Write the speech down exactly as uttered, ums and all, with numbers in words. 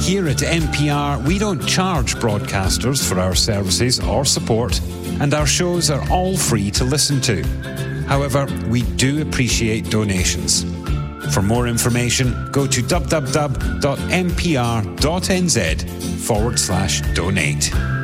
Here at N P R, we don't charge broadcasters for our services or support, and our shows are all free to listen to. However, we do appreciate donations. For more information, go to www.npr.nz forward slash donate.